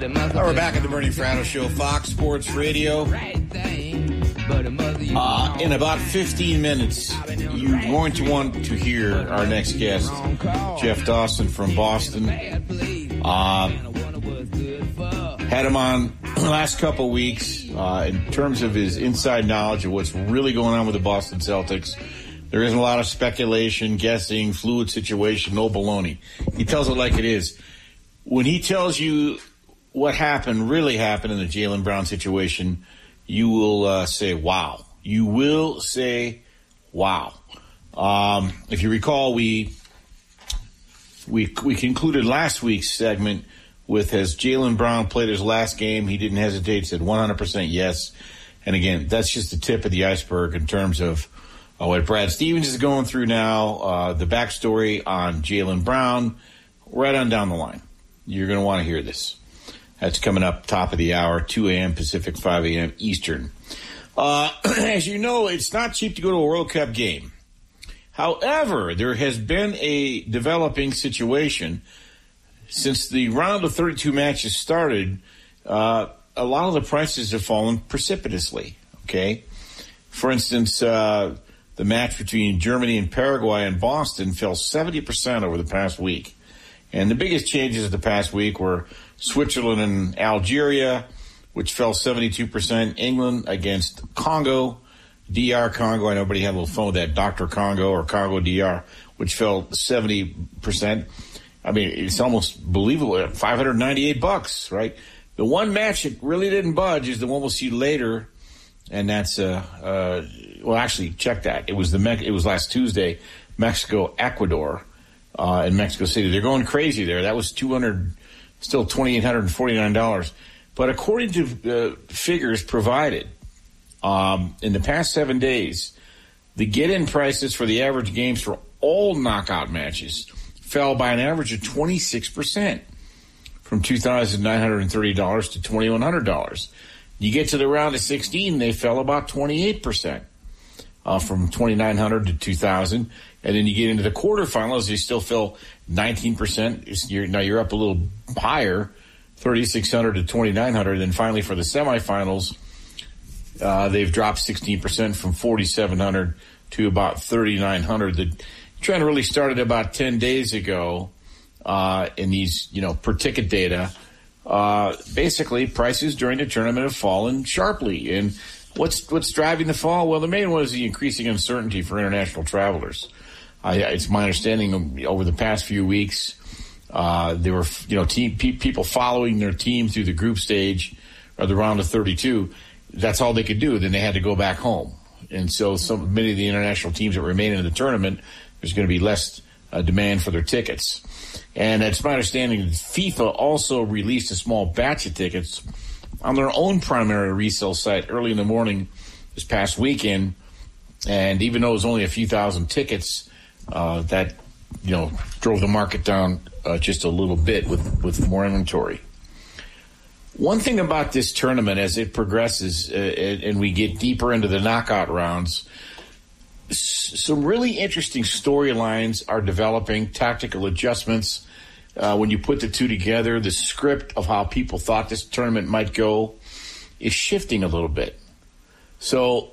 We're back at the Bernie Fratto Show, Fox Sports Radio. In about 15 minutes, you're going to want to hear our next guest, Jeff Dawson from Boston. Had him on the last couple of weeks in terms of his inside knowledge of what's really going on with the Boston Celtics. There isn't a lot of speculation, guessing, fluid situation, no baloney. He tells it like it is. When he tells you what really happened in the Jaylen Brown situation, you will say, wow. You will say, wow. If you recall, we concluded last week's segment with, has Jaylen Brown played his last game? He didn't hesitate, said 100% yes. And again, that's just the tip of the iceberg in terms of what Brad Stevens is going through now, the backstory on Jaylen Brown, right on down the line. You're going to want to hear this. That's coming up top of the hour, 2 a.m. Pacific, 5 a.m. Eastern. As you know, it's not cheap to go to a World Cup game. However, there has been a developing situation since the round of 32 matches started. A lot of the prices have fallen precipitously. Okay, for instance, the match between Germany and Paraguay in Boston fell 70% over the past week. And the biggest changes of the past week were Switzerland and Algeria, which fell 72%. England against Congo, DR Congo. I know everybody had a little phone with that, Dr. Congo or Congo DR, which fell 70%. I mean, it's almost believable. $598, right? The one match that really didn't budge is the one we'll see later, and that's well, actually, check that. It was last Tuesday, Mexico, Ecuador, in Mexico City. They're going crazy there. That was still $2,849. But according to figures provided, in the past 7 days, the get-in prices for the average games for all knockout matches fell by an average of 26%, from $2,930 to $2,100. You get to the round of 16, they fell about 28%, from $2,900 to $2,000. And then you get into the quarterfinals, they still fell 19%. Now you're up a little higher, $3,600 to $2,900. Then finally for the semifinals, they've dropped 16% from $4,700 to about $3,900. The trend really started about 10 days ago in these, per ticket data. Basically, prices during the tournament have fallen sharply. And what's driving the fall? Well, the main one is the increasing uncertainty for international travelers. It's my understanding over the past few weeks, there were people following their team through the group stage or the round of 32. That's all they could do. Then they had to go back home, and so many of the international teams that remain in the tournament, there's going to be less demand for their tickets. And it's my understanding that FIFA also released a small batch of tickets on their own primary resale site early in the morning this past weekend. And even though it was only a few thousand tickets, that drove the market down just a little bit with more inventory. One thing about this tournament, as it progresses and we get deeper into the knockout rounds, some really interesting storylines are developing, tactical adjustments. When you put the two together, the script of how people thought this tournament might go is shifting a little bit. So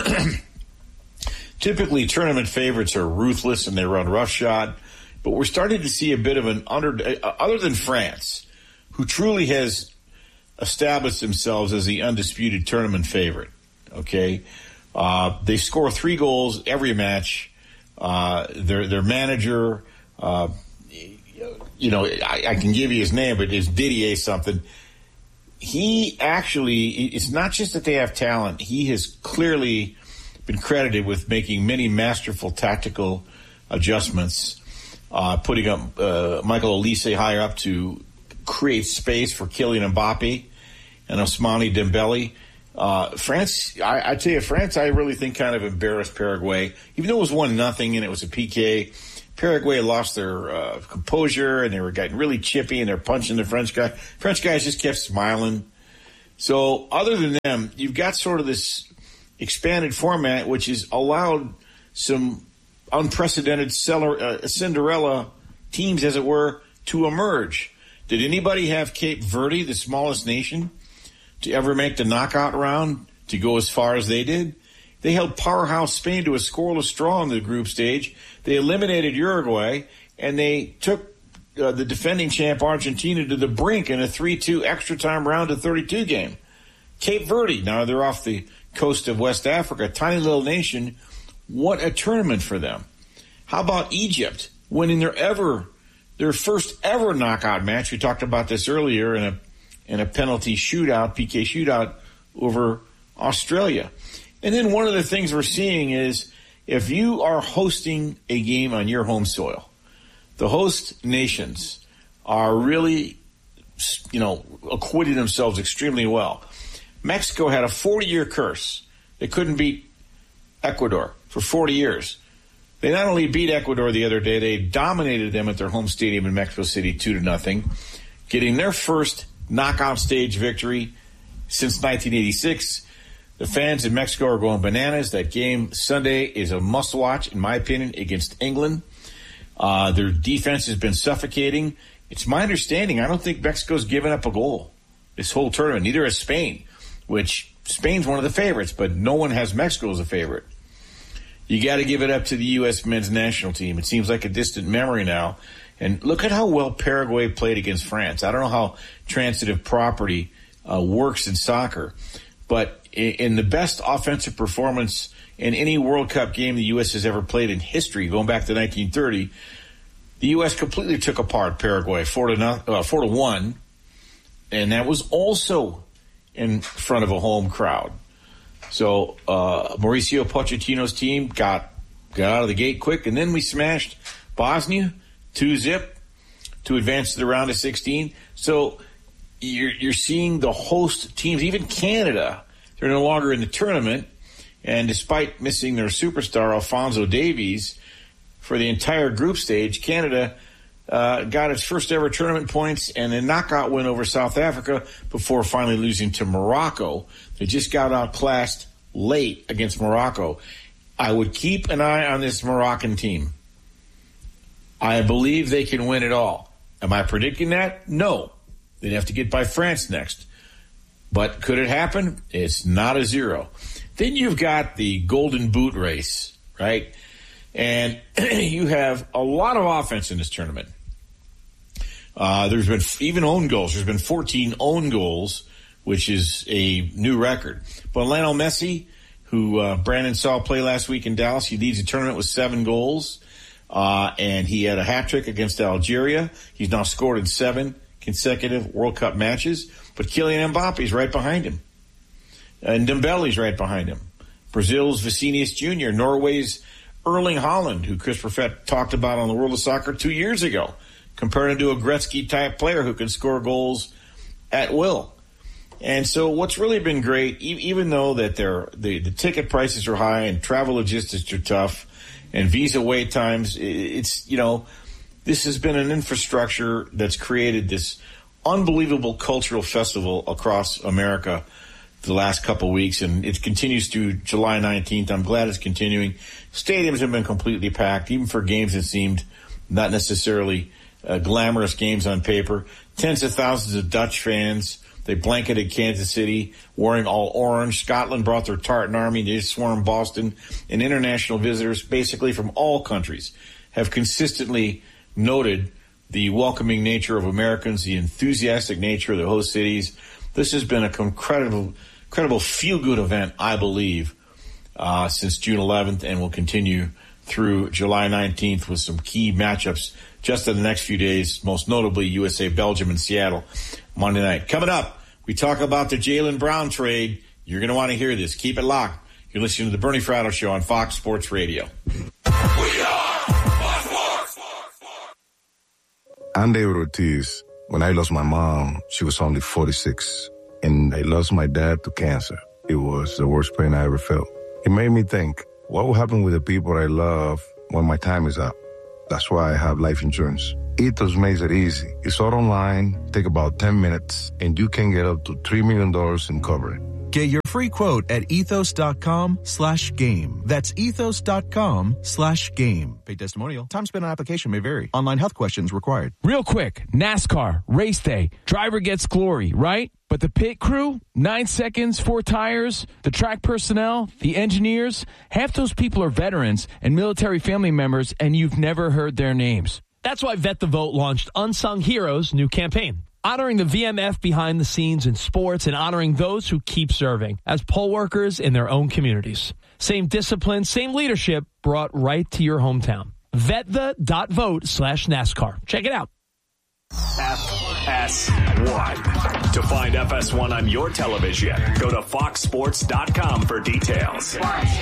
typically tournament favorites are ruthless and they run roughshod, but we're starting to see a bit of an other than France, who truly has established themselves as the undisputed tournament favorite. Okay. They score 3 goals every match. Their manager, I can give you his name, but it's Didier something. He actually, it's not just that they have talent. He has clearly been credited with making many masterful tactical adjustments, putting up Michael Olise higher up to create space for Kylian Mbappe and Ousmane Dembele. France, I tell you, France, I really think kind of embarrassed Paraguay. Even though it was 1-0 and it was a PK, Paraguay lost their composure and they were getting really chippy and they're punching the French guy. French guys just kept smiling. So other than them, you've got sort of this expanded format which has allowed some unprecedented Cinderella teams, as it were, to emerge. Did anybody have Cape Verde, the smallest nation, to ever make the knockout round, to go as far as they did? They held powerhouse Spain to a scoreless draw in the group stage. They eliminated Uruguay, and they took the defending champ Argentina to the brink in a 3-2 extra time round of 32 game. Cape Verde, now they're off the coast of West Africa, tiny little nation. What a tournament for them. How about Egypt winning their first ever knockout match? We talked about this earlier in a penalty shootout, PK shootout over Australia. And then one of the things we're seeing is if you are hosting a game on your home soil, the host nations are really, acquitting themselves extremely well. Mexico had a 40-year curse. They couldn't beat Ecuador for 40 years. They not only beat Ecuador the other day, they dominated them at their home stadium in Mexico City 2-0, getting their first knockout stage victory since 1986. The fans in Mexico are going bananas. That game Sunday is a must-watch, in my opinion, against England. Their defense has been suffocating. It's my understanding, I don't think Mexico's given up a goal this whole tournament. Neither has Spain, which Spain's one of the favorites, but no one has Mexico as a favorite. You got to give it up to the U.S. men's national team. It seems like a distant memory now. And look at how well Paraguay played against France. I don't know how transitive property works in soccer, but in the best offensive performance in any World Cup game the U.S. has ever played in history, going back to 1930, the U.S. completely took apart Paraguay 4-1, and that was also in front of a home crowd. So Mauricio Pochettino's team got out of the gate quick, and then we smashed Bosnia 2-0 to advance to the round of 16. So you're seeing the host teams, even Canada, they're no longer in the tournament, and despite missing their superstar Alphonso Davies for the entire group stage, Canada got its first ever tournament points and a knockout win over South Africa before finally losing to Morocco. They just got outclassed late against Morocco. I would keep an eye on this Moroccan team. I believe they can win it all. Am I predicting that? No. They'd have to get by France next. But could it happen? It's not a zero. Then you've got the Golden Boot race, right? And you have a lot of offense in this tournament. There's been even own goals. There's been 14 own goals, which is a new record. But Lionel Messi, who Brandon saw play last week in Dallas, he leads the tournament with 7 goals. And he had a hat trick against Algeria. He's now scored in 7 consecutive World Cup matches. But Kylian Mbappe's right behind him. And Dembele's right behind him. Brazil's Vinicius Jr., Norway's Erling Haaland, who Chris Perfett talked about on the World of Soccer 2 years ago, compared him to a Gretzky-type player who can score goals at will. And so what's really been great, even though that the ticket prices are high and travel logistics are tough and visa wait times, it's, this has been an infrastructure that's created this unbelievable cultural festival across America the last couple of weeks, and it continues through July 19th. I'm glad it's continuing. Stadiums have been completely packed, even for games that seemed not necessarily glamorous games on paper. Tens of thousands of Dutch fans. They blanketed Kansas City wearing all orange. Scotland brought their Tartan Army. They swarmed Boston. And international visitors, basically from all countries, have consistently noted the welcoming nature of Americans, the enthusiastic nature of the host cities. This has been an incredible feel-good event, I believe, since June 11th, and will continue through July 19th with some key matchups just in the next few days, most notably USA, Belgium, and Seattle Monday night. Coming up, we talk about the Jaylen Brown trade. You're going to want to hear this. Keep it locked. You're listening to the Bernie Fratto Show on Fox Sports Radio. I'm David Ortiz. When I lost my mom, she was only 46, and I lost my dad to cancer. It was the worst pain I ever felt. It made me think, what will happen with the people I love when my time is up? That's why I have life insurance. Ethos makes it easy. It's all online, take about 10 minutes, and you can get up to $3 million in coverage. Get your free quote at ethos.com/game. That's ethos.com/game. Paid testimonial. Time spent on application may vary. Online health questions required. Real quick, NASCAR, race day. Driver gets glory, right? But the pit crew, 9 seconds, 4 tires, the track personnel, the engineers, half those people are veterans and military family members, and you've never heard their names. That's why Vet the Vote launched Unsung Heroes' new campaign, honoring the VMF behind the scenes in sports and honoring those who keep serving as poll workers in their own communities. Same discipline, same leadership brought right to your hometown. VetThe.vote/NASCAR. Check it out. FS1. To find FS1 on your television, go to foxsports.com for details.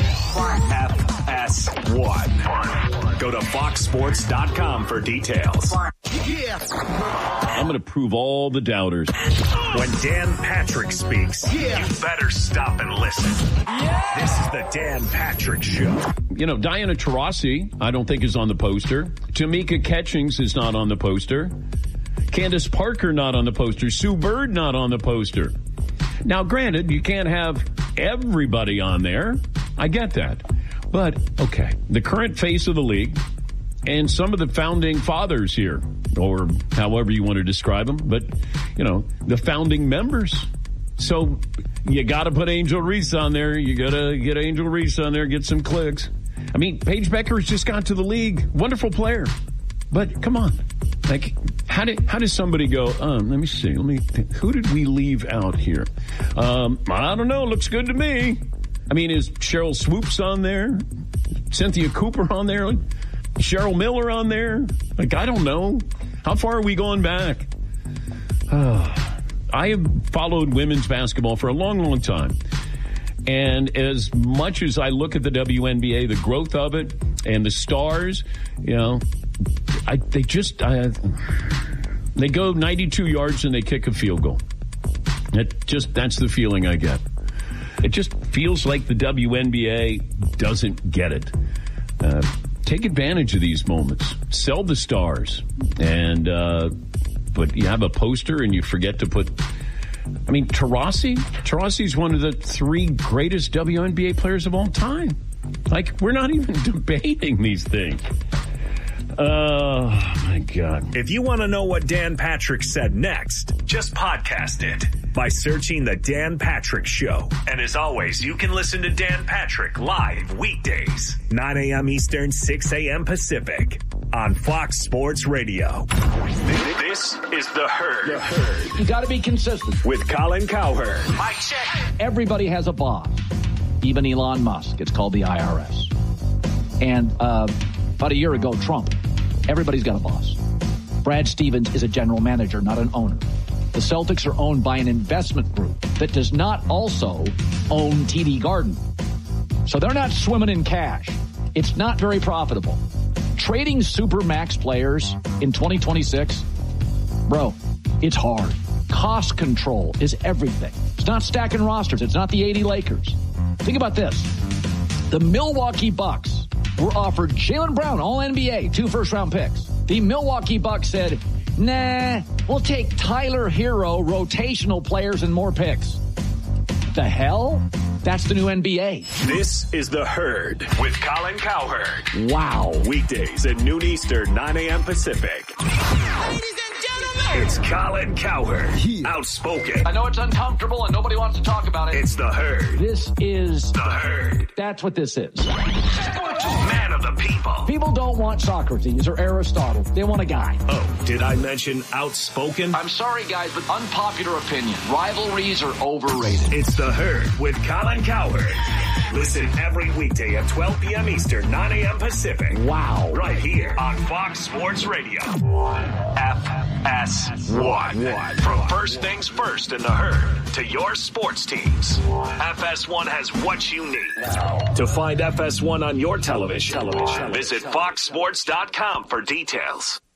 FS1. Go to foxsports.com for details. I'm going to prove all the doubters. When Dan Patrick speaks, you better stop and listen. This is the Dan Patrick Show. You know, Diana Taurasi, I don't think is on the poster. Tamika Catchings is not on the poster. Candace Parker not on the poster. Sue Bird not on the poster. Now, granted, you can't have everybody on there. I get that. But, okay, the current face of the league and some of the founding fathers here, or however you want to describe them, but, you know, the founding members. So you got to put Angel Reese on there. You got to get Angel Reese on there, get some clicks. I mean, Paige Beckers just got to the league. Wonderful player. But come on. Like, how does somebody go, let me see, who did we leave out here? I don't know, looks good to me. I mean, is Cheryl Swoops on there? Cynthia Cooper on there? Cheryl Miller on there? Like, I don't know. How far are we going back? I have followed women's basketball for a long, long time. And as much as I look at the WNBA, the growth of it and the stars, you know, they go 92 yards and they kick a field goal. That's the feeling I get. It just feels like the WNBA doesn't get it. Take advantage of these moments. Sell the stars. And, but you have a poster and you forget to put, I mean, Taurasi's one of the 3 greatest WNBA players of all time. Like, we're not even debating these things. Oh, my God. If you want to know what Dan Patrick said next, just podcast it by searching The Dan Patrick Show. And as always, you can listen to Dan Patrick live weekdays, 9 a.m. Eastern, 6 a.m. Pacific on Fox Sports Radio. This is The Herd. You got to be consistent. With Colin Cowherd. Mic check. Everybody has a boss. Even Elon Musk. It's called the IRS. And about a year ago, Trump. Everybody's got a boss. Brad Stevens is a general manager, not an owner. The Celtics are owned by an investment group that does not also own TD Garden. So they're not swimming in cash. It's not very profitable. Trading Supermax players in 2026, bro, it's hard. Cost control is everything. It's not stacking rosters. It's not the 80 Lakers. Think about this. The Milwaukee Bucks were offered Jaylen Brown, All-NBA, 2 first-round picks. The Milwaukee Bucks said, nah, we'll take Tyler Hero, rotational players, and more picks. The hell? That's the new NBA. This is The Herd with Colin Cowherd. Wow. Weekdays at noon Eastern, 9 a.m. Pacific. Ladies and gentlemen, it's Colin Cowherd. Outspoken. I know it's uncomfortable and nobody wants to talk about it. It's The Herd. This is The Herd. That's what this is. Man of the people. People don't want Socrates or Aristotle. They want a guy. Oh, did I mention outspoken? I'm sorry, guys, but unpopular opinion. Rivalries are overrated. It's The Herd with Colin Cowherd. Listen every weekday at 12 p.m. Eastern, 9 a.m. Pacific. Wow. Right here on Fox Sports Radio. FS1. From first things first in The Herd to your sports teams. FS1 has what you need. To find FS1 on your television, visit foxsports.com for details.